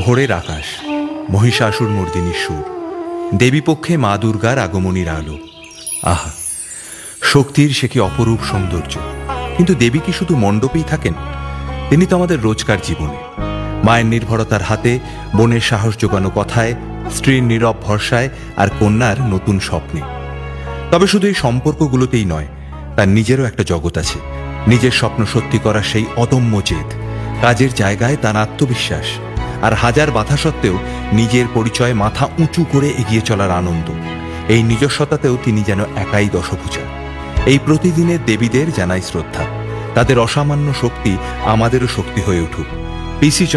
ভোরের আকাশ, মহিষাসুর মর্দিনীর সুর, দেবীপক্ষে মা দুর্গার আগমনীর আলো। আহা, শক্তির সে কি অপরূপ সৌন্দর্য! কিন্তু দেবী কি শুধু মণ্ডপেই থাকেন? তিনি তো আমাদের রোজকার জীবনে। মায়ের নির্ভরতার হাতে, বোনের সাহস জোগানো কথায়, স্ত্রীর নীরব ভরসায়, আর কন্যার নতুন স্বপ্নে। তবে শুধু এই সম্পর্কগুলোতেই নয়, তার নিজেরও একটা জগৎ আছে। নিজের স্বপ্ন সত্যি করার সেই অদম্য জেদ, কাজের জায়গায় তার আত্মবিশ্বাস, আর হাজার বাধা সত্ত্বেও নিজের পরিচয়ে মাথা উঁচু করে এগিয়ে চলার আনন্দ। এই নিজস্বতাতেও তিনি যেন একাই দশভুজা। এই প্রতিদিনের দেবীদের জানাই শ্রদ্ধা। তাদের অসামান্য শক্তি আমাদেরও শক্তি হয়ে উঠুক। পিসি